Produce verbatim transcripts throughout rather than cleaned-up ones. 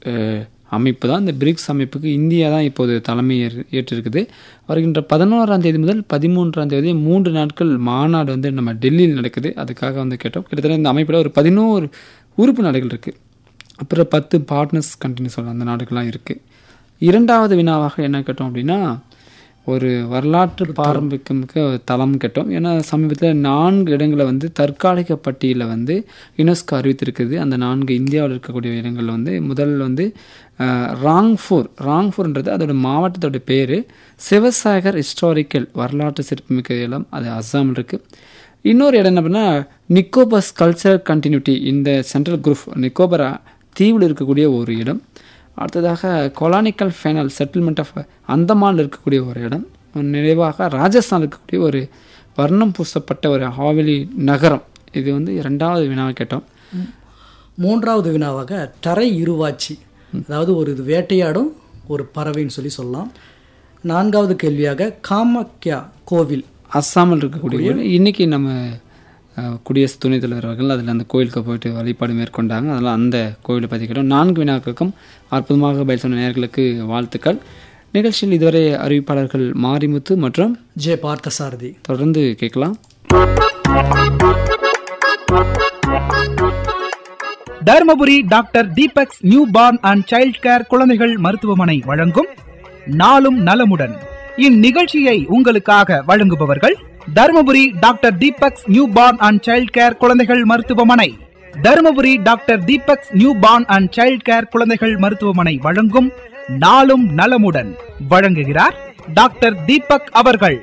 அமைப்பு தான். இந்த பிரிக்ஸ் அமைப்புக்கு இந்தியா தான் இப்போது தலைமை ஏற்றிருக்குது. வருகின்ற பதினோராம் தேதி முதல் பதிமூன்றாம் தேதி மூன்று நாட்கள் மாநாடு வந்து நம்ம டெல்லியில் நடக்குது. அதுக்காக வந்து கேட்டோம். கிட்டத்தட்ட இந்த அமைப்பில் ஒரு பதினோரு உறுப்பு நாடுகள் இருக்குது. அப்புறம் பத்து பார்ட்னர்ஸ் கண்ட்ரின்னு சொல்லலாம், அந்த நாடுகள்லாம் இருக்குது. இரண்டாவது வினாவாக என்ன கேட்டோம் அப்படின்னா, ஒரு வரலாற்று பாரம்பரியமிக்க தளம் கேட்டோம். ஏன்னா சமீபத்தில் நான்கு இடங்களை வந்து தற்காலிக பட்டியலில் வந்து யுனெஸ்கோ அறிவித்திருக்குது. அந்த நான்கு இந்தியாவில் இருக்கக்கூடிய இடங்கள் வந்து முதல் வந்து ராங்ஃபூர். ராங்ஃபூர்ன்றது அதோட மாவட்டத்தோட பேர். சிவசாகர் ஹிஸ்டாரிக்கல் வரலாற்று சிறப்புமிக்க இடம், அது அஸ்ஸாமில் இருக்குது. இன்னொரு இடம் என்ன அப்படின்னா நிக்கோபார் கல்ச்சரல் கண்டினியூட்டி, இந்த சென்ட்ரல் குரூப் நிக்கோபரா தீவில் இருக்கக்கூடிய ஒரு இடம். அடுத்ததாக கொலானிக்கல் ஃபைனல் செட்டில்மெண்ட் ஆஃப் அந்தமான் இருக்கக்கூடிய ஒரு இடம். நிறைவாக ராஜஸ்தான் இருக்கக்கூடிய ஒரு வர்ணம் பூசப்பட்ட ஒரு ஹாவலி நகரம். இது வந்து இரண்டாவது வினாவை கேட்டோம். மூன்றாவது வினாவாக தரை இருவாச்சி, அதாவது ஒரு இது வேட்டையாடும் ஒரு பறவைன்னு சொல்லி சொல்லலாம். நான்காவது கேள்வியாக காமாக்யா கோவில், அஸ்ஸாமில் இருக்கக்கூடிய. இன்றைக்கி நம்ம குடியரசு துணைத் தலைவர் அவர்கள் அதில் அந்த கோயிலுக்கு போயிட்டு வழிபாடு மேற்கொண்டாங்க. அதெல்லாம் அந்த கோவிலை பற்றி கேட்டோம். நான்கு வினாக்களுக்கும் அற்புதமாக பதில் சொன்ன நேயர்களுக்கு வாழ்த்துக்கள். நிகழ்ச்சியில் இதுவரை அறிவிப்பாளர்கள் மாரிமுத்து மற்றும் ஜே பார்த்தசாரதி. தொடர்ந்து கேட்கலாம். Dharmapuri doctor Deepak's new born and child care குழந்தைகள் மருத்துவமனை வழங்கும் நாளும் நலமுடன். இந்நிகழ்ச்சியை உங்களுக்காக வழங்குபவர்கள் Dharmapuri doctor Deepak's new born and child care குழந்தைகள் மருத்துவமனை. Dharmapuri doctor Deepak's new born and child care குழந்தைகள் மருத்துவமனை வழங்கும் நாளும் நலமுடன். வழங்குகிறார் டாக்டர் தீபக் அவர்கள்.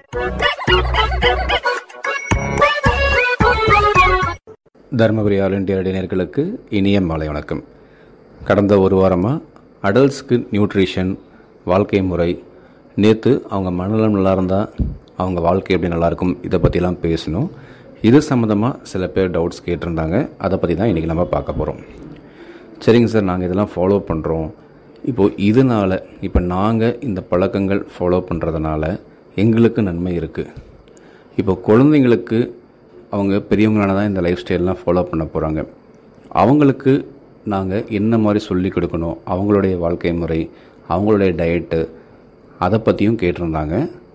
தர்மபுரி ஆல் இண்டியா நேயர்களுக்கு இனிய மாலை வணக்கம். கடந்த ஒரு வாரமாக அடல்ட்ஸ்க்கு நியூட்ரிஷன், வாழ்க்கை முறை, நேற்று அவங்க மனநலம் நல்லா இருந்தால் அவங்க வாழ்க்கை எப்படி நல்லாயிருக்கும், இதை பற்றிலாம் பேசணும். இது சம்மந்தமாக சில பேர் டவுட்ஸ் கேட்டிருந்தாங்க. அதை பற்றி தான் இன்றைக்கி நம்ம பார்க்க போகிறோம். சரிங்க சார், நாங்கள் இதெல்லாம் ஃபாலோ பண்ணுறோம். இப்போது இதனால் இப்போ நாங்கள் இந்த பழக்கங்கள் ஃபாலோ பண்ணுறதுனால எங்களுக்கு நன்மை இருக்குது. இப்போ குழந்தைங்களுக்கு அவங்க பெரியவங்களான தான் இந்த லைஃப் ஸ்டைல்லாம் ஃபாலோ பண்ண போகிறாங்க. அவங்களுக்கு நாங்கள் என்ன மாதிரி சொல்லிக் கொடுக்கணும், அவங்களுடைய வாழ்க்கை முறை, அவங்களுடைய டயட்டு, அதை பற்றியும் கேட்டிருந்தாங்க.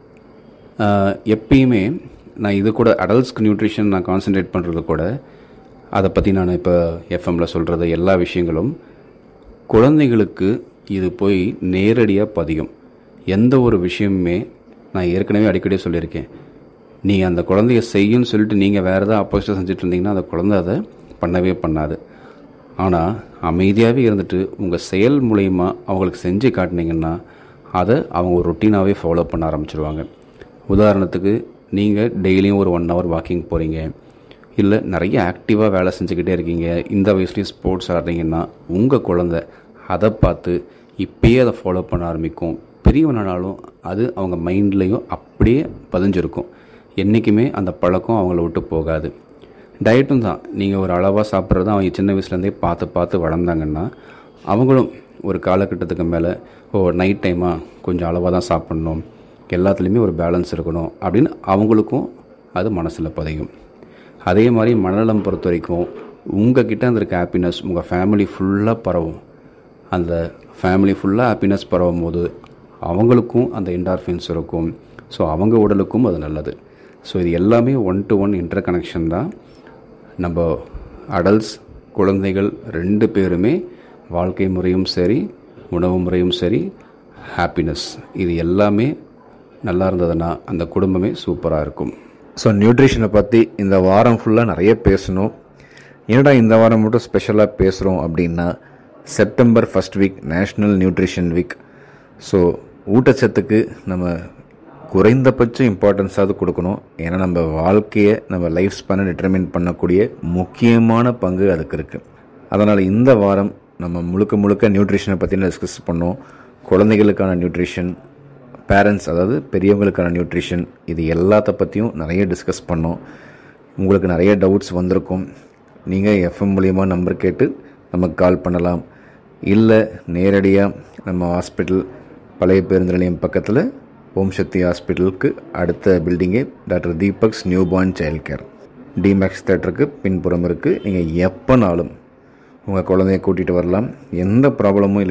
எப்பயுமே நான் இது கூட அடல்ட்ஸ்க்கு நியூட்ரிஷன் நான் கான்சன்ட்ரேட் பண்ணுறது கூட, அதை பற்றி நான் இப்போ எஃப்எம்மில் சொல்கிறது எல்லா விஷயங்களும் குழந்தைங்களுக்கு இது போய் நேரடியாக பதியும். எந்த ஒரு விஷயமுமே நான் ஏற்கனவே அடிக்கடி சொல்லியிருக்கேன். நீங்கள் அந்த குழந்தைய செய்யுன்னு சொல்லிட்டு நீங்கள் வேறு ஏதாவது ஆப்போசிட்டாக செஞ்சுட்டு இருந்தீங்கன்னா அந்த குழந்தை அதை பண்ணவே பண்ணாது. ஆனால் அமைதியாகவே இருந்துட்டு உங்கள் செயல் மூலயமா அவங்களுக்கு செஞ்சு காட்டினீங்கன்னா அதை அவங்க ஒரு ரொட்டீனாகவே ஃபாலோ பண்ண ஆரம்பிச்சிருவாங்க. உதாரணத்துக்கு நீங்கள் டெய்லியும் ஒரு ஒன் ஹவர் வாக்கிங் போகிறீங்க, இல்லை நிறைய ஆக்டிவாக வேலை செஞ்சுக்கிட்டே இருக்கீங்க, இந்த வயசுலேயும் ஸ்போர்ட்ஸ் ஆடுறீங்கன்னா உங்கள் குழந்தை அதை பார்த்து இப்பயே அதை ஃபாலோ பண்ண ஆரம்பிக்கும். பெரியவனாலும் அது அவங்க மைண்ட்லேயும் அப்படியே பதிஞ்சிருக்கும். என்றைக்குமே அந்த பழக்கம் அவங்கள விட்டு போகாது. டயட்டும் தான். நீங்கள் ஒரு அளவாக சாப்பிட்றது அவங்க சின்ன வயசுலேருந்தே பார்த்து பார்த்து வளர்ந்தாங்கன்னா அவங்களும் ஒரு காலகட்டத்துக்கு மேலே ஓ நைட் டைமாக கொஞ்சம் அளவாக தான் சாப்பிட்ணும், எல்லாத்துலேயுமே ஒரு பேலன்ஸ் இருக்கணும் அப்படின்னு அவங்களுக்கும் அது மனசில் பதியும். அதே மாதிரி மனநலம் பொறுத்த வரைக்கும் உங்கள் கிட்டே இருந்திருக்க ஹாப்பினஸ் உங்கள் ஃபேமிலி ஃபுல்லாக பரவும். அந்த ஃபேமிலி ஃபுல்லாக ஹாப்பினஸ் பரவும் போது அவங்களுக்கும் அந்த என்டார்ஃபின்ஸ் இருக்கும். ஸோ அவங்க உடலுக்கும் அது நல்லது. ஸோ இது எல்லாமே one to one inter connection தான். நம்ம அடல்ட்ஸ் குழந்தைகள் ரெண்டு பேருமே வாழ்க்கை முறையும் சரி, உணவு முறையும் சரி, ஹாப்பினஸ், இது எல்லாமே நல்லா இருந்ததுன்னா அந்த குடும்பமே சூப்பராக இருக்கும். ஸோ நியூட்ரிஷனை பற்றி இந்த வாரம் ஃபுல்லாக நிறைய பேசணும். என்னடா இந்த வாரம் மட்டும் ஸ்பெஷலாக பேசுகிறோம் அப்படின்னா, September first week national nutrition week. So ஊட்டச்சத்துக்கு நம்ம குறைந்தபட்ச இம்பார்ட்டன்ஸாவது கொடுக்கணும். ஏன்னா நம்ம வாழ்க்கையை நம்ம லைஃப் ஸ்பேனை டிட்டர்மின் பண்ணக்கூடிய முக்கியமான பங்கு அதுக்கு இருக்குது. அதனால் இந்த வாரம் நம்ம முழுக்க முழுக்க நியூட்ரிஷனை பற்றி டிஸ்கஸ் பண்ணோம். குழந்தைகளுக்கான நியூட்ரிஷன், பேரண்ட்ஸ் அதாவது பெரியவங்களுக்கான நியூட்ரிஷன், இது எல்லாத்த பற்றியும் நிறைய டிஸ்கஸ் பண்ணோம். உங்களுக்கு நிறைய டவுட்ஸ் வந்திருக்கும். நீங்கள் எஃப்எம் மூலியமாக நம்பர் கேட்டு நமக்கு கால் பண்ணலாம். இல்லை நேரடியாக நம்ம ஹாஸ்பிட்டல் பழைய பேருந்து நிலையம் பக்கத்தில் ஓம் சக்தி ஹாஸ்பிட்டலுக்கு அடுத்த பில்டிங்கே doctor Deepak's new born child care D-Max தேட்டருக்கு பின்புறம் இருக்குது. நீங்கள் எப்போனாலும் உங்கள் குழந்தைய கூட்டிகிட்டு வரலாம். எந்த ப்ராப்ளமும் இல்லை.